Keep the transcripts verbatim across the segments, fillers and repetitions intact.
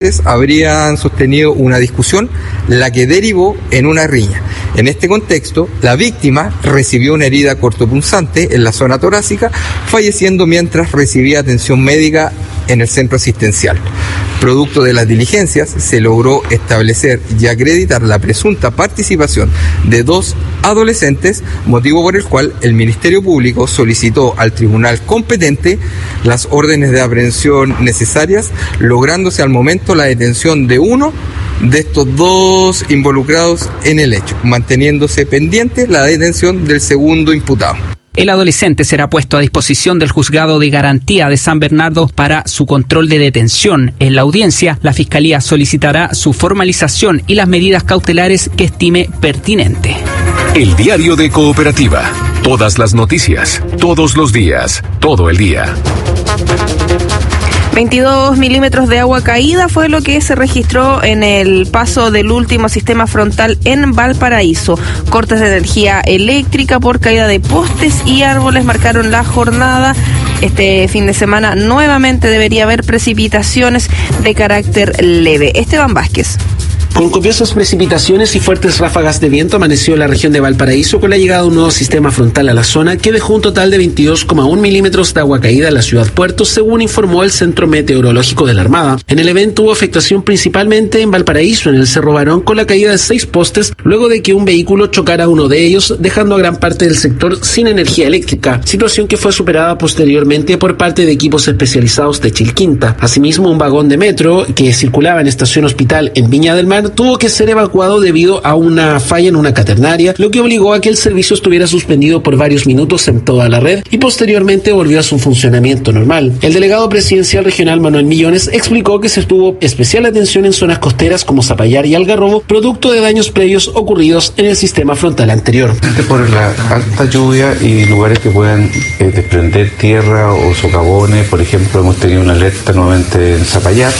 partes habrían sostenido una discusión, la que derivó en una riña. En este contexto, la víctima recibió una herida cortopunzante en la zona torácica, falleciendo mientras recibía atención médica en el centro asistencial. Producto de las diligencias, se logró establecer y acreditar la presunta participación de dos adolescentes, motivo por el cual el Ministerio Público solicitó al tribunal competente las órdenes de aprehensión necesarias, lográndose al momento la detención de uno de estos dos involucrados en el hecho, manteniéndose pendiente la detención del segundo imputado. El adolescente será puesto a disposición del Juzgado de Garantía de San Bernardo para su control de detención. En la audiencia, la Fiscalía solicitará su formalización y las medidas cautelares que estime pertinente. El Diario de Cooperativa. Todas las noticias, todos los días, todo el día. veintidós milímetros de agua caída fue lo que se registró en el paso del último sistema frontal en Valparaíso. Cortes de energía eléctrica por caída de postes y árboles marcaron la jornada. Este fin de semana nuevamente debería haber precipitaciones de carácter leve. Esteban Vázquez. Con copiosas precipitaciones y fuertes ráfagas de viento amaneció la región de Valparaíso con la llegada de un nuevo sistema frontal a la zona que dejó un total de veintidós coma uno milímetros de agua caída en la ciudad puerto, según informó el Centro Meteorológico de la Armada. En el evento hubo afectación principalmente en Valparaíso, en el Cerro Barón, con la caída de seis postes luego de que un vehículo chocara a uno de ellos, dejando a gran parte del sector sin energía eléctrica, situación que fue superada posteriormente por parte de equipos especializados de Chilquinta. Asimismo, un vagón de metro que circulaba en Estación Hospital en Viña del Mar tuvo que ser evacuado debido a una falla en una caternaria, lo que obligó a que el servicio estuviera suspendido por varios minutos en toda la red y posteriormente volvió a su funcionamiento normal. El delegado presidencial regional Manuel Millones explicó que se tuvo especial atención en zonas costeras como Zapallar y Algarrobo, producto de daños previos ocurridos en el sistema frontal anterior. Por la alta lluvia y lugares que puedan eh, desprender tierra o socavones, por ejemplo, hemos tenido una alerta nuevamente en Zapallar,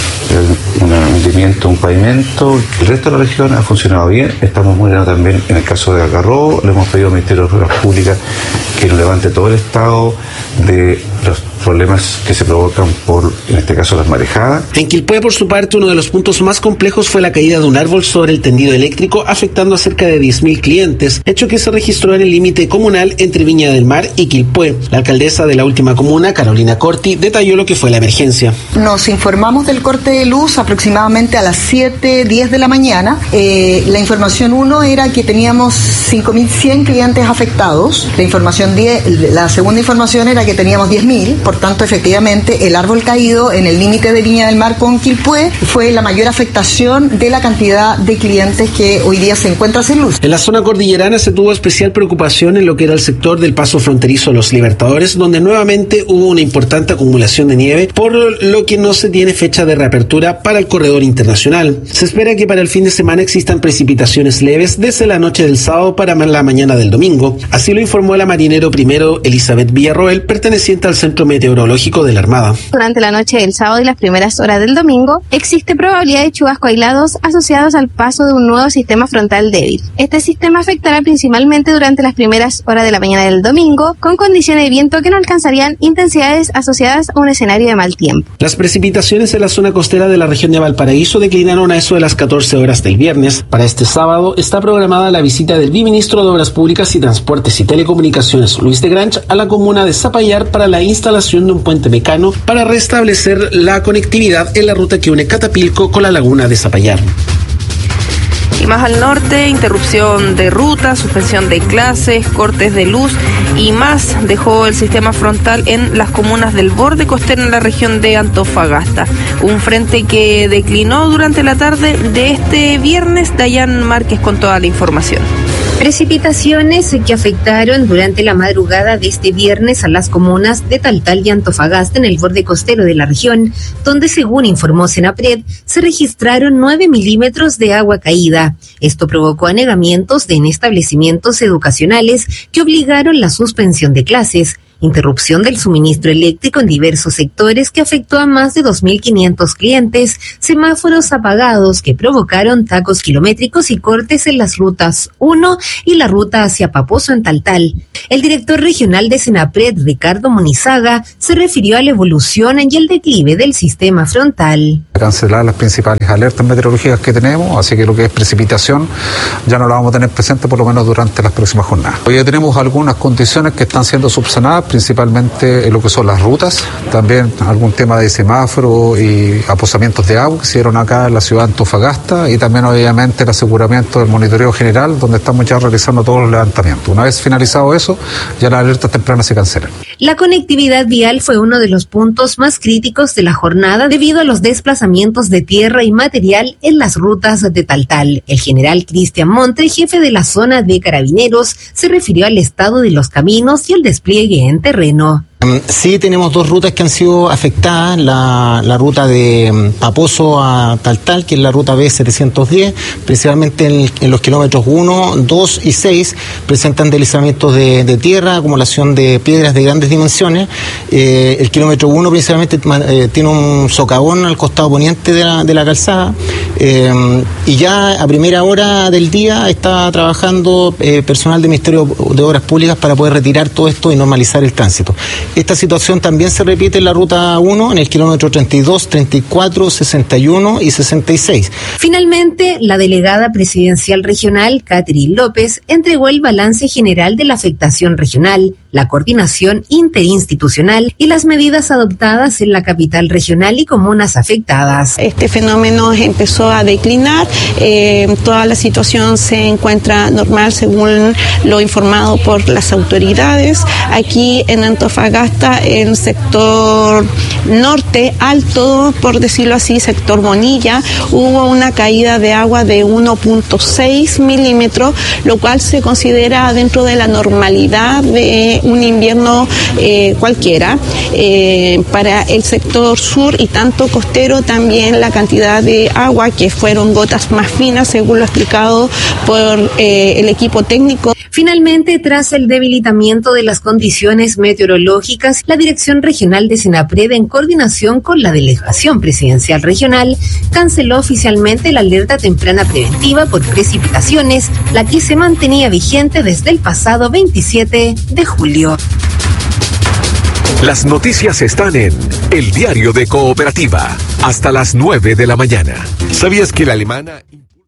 un hundimiento, un pavimento. El resto de la región ha funcionado bien. Estamos muriendo también en el caso de Algarrobo. Le hemos pedido al Ministerio de Obras Públicas que nos levante todo el estado de los problemas que se provocan por, en este caso, las marejadas. En Quilpué, por su parte, uno de los puntos más complejos fue la caída de un árbol sobre el tendido eléctrico, afectando a cerca de diez mil clientes, hecho que se registró en el límite comunal entre Viña del Mar y Quilpué. La alcaldesa de la última comuna, Carolina Corti, detalló lo que fue la emergencia. Nos informamos del corte de luz aproximadamente a las siete diez de la mañana. Eh, la información uno era que teníamos cinco mil cien clientes afectados. La información diez, la segunda información era que teníamos diez mil. Por tanto, efectivamente, el árbol caído en el límite de Viña del Mar con Quilpué fue la mayor afectación de la cantidad de clientes que hoy día se encuentran sin luz. En la zona cordillerana se tuvo especial preocupación en lo que era el sector del paso fronterizo Los Libertadores, donde nuevamente hubo una importante acumulación de nieve, por lo que no se tiene fecha de reapertura para el corredor internacional. Se espera que para el fin de semana existan precipitaciones leves desde la noche del sábado para la mañana del domingo. Así lo informó la marinero primero Elizabeth Villarroel, perteneciente al Centro Meteorológico de la Armada. Durante la noche del sábado y las primeras horas del domingo, existe probabilidad de chubascos aislados asociados al paso de un nuevo sistema frontal débil. Este sistema afectará principalmente durante las primeras horas de la mañana del domingo, con condiciones de viento que no alcanzarían intensidades asociadas a un escenario de mal tiempo. Las precipitaciones en la zona costera de la región de Valparaíso declinaron a eso de las catorce horas del viernes. Para este sábado está programada la visita del viceministro de Obras Públicas y Transportes y Telecomunicaciones, Luis de Granch, a la comuna de Zapallar para la instalación de un puente mecano para restablecer la conectividad en la ruta que une Catapilco con la laguna de Zapallar. Y más al norte, interrupción de ruta, suspensión de clases, cortes de luz y más dejó el sistema frontal en las comunas del borde costero en la región de Antofagasta. Un frente que declinó durante la tarde de este viernes. Dayan Márquez con toda la información. Precipitaciones que afectaron durante la madrugada de este viernes a las comunas de Taltal y Antofagasta en el borde costero de la región, donde, según informó Senapred, se registraron nueve milímetros de agua caída. Esto provocó anegamientos en establecimientos educacionales que obligaron la suspensión de clases. interrupción del suministro eléctrico en diversos sectores que afectó a más de dos mil quinientos clientes, semáforos apagados que provocaron tacos kilométricos y cortes en las rutas uno y la ruta hacia Paposo en Taltal. El director regional de Senapred, Ricardo Monizaga, se refirió a la evolución y el declive del sistema frontal. Cancelar las principales alertas meteorológicas que tenemos, así que lo que es precipitación ya no la vamos a tener presente por lo menos durante las próximas jornadas. Hoy ya tenemos algunas condiciones que están siendo subsanadas, principalmente en lo que son las rutas, también algún tema de semáforo y aposamientos de agua que se dieron acá en la ciudad de Antofagasta, y también obviamente el aseguramiento del monitoreo general, donde estamos ya realizando todos los levantamientos. Una vez finalizado eso, ya las alertas tempranas se cancelan. La conectividad vial fue uno de los puntos más críticos de la jornada debido a los desplazamientos de tierra y material en las rutas de Taltal. El general Cristian Montre, jefe de la zona de Carabineros, se refirió al estado de los caminos y el despliegue en terreno. Sí, tenemos dos rutas que han sido afectadas, la, la ruta de Paposo a Taltal, que es la ruta B setecientos diez, principalmente en, en los kilómetros uno, dos y seis, presentan deslizamientos de, de tierra, acumulación de piedras de grandes dimensiones. Eh, el kilómetro uno principalmente eh, tiene un socavón al costado poniente de la, de la calzada, eh, y ya a primera hora del día está trabajando eh, personal del Ministerio de Obras Públicas para poder retirar todo esto y normalizar el tránsito. Esta situación también se repite en la ruta uno, en el kilómetro treinta y dos, treinta y cuatro, sesenta y uno y sesenta y seis. Finalmente, la delegada presidencial regional, Catherine López, entregó el balance general de la afectación regional, la coordinación interinstitucional y las medidas adoptadas en la capital regional y comunas afectadas. Este fenómeno empezó a declinar, eh, toda la situación se encuentra normal según lo informado por las autoridades. Aquí en Antofagasta, en el sector norte alto, por decirlo así, sector Bonilla, hubo una caída de agua de uno punto seis milímetros, lo cual se considera dentro de la normalidad de un invierno eh, cualquiera. Eh, para el sector sur y tanto costero, también la cantidad de agua, que fueron gotas más finas, según lo explicado por eh, el equipo técnico. Finalmente, tras el debilitamiento de las condiciones meteorológicas, la Dirección Regional de Senapred, en coordinación con la Delegación Presidencial Regional, canceló oficialmente la alerta temprana preventiva por precipitaciones, la que se mantenía vigente desde el pasado veintisiete de julio. Las noticias están en El Diario de Cooperativa, hasta las nueve de la mañana. ¿Sabías que la alemana...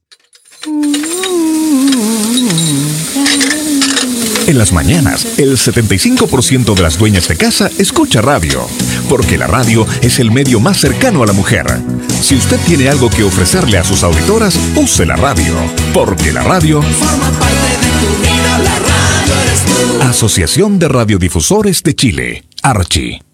En las mañanas, el setenta y cinco por ciento de las dueñas de casa escucha radio, porque la radio es el medio más cercano a la mujer. Si usted tiene algo que ofrecerle a sus auditoras, use la radio, porque la radio forma parte de tu vida. La radio eres tú. Asociación de Radiodifusores de Chile, Archi.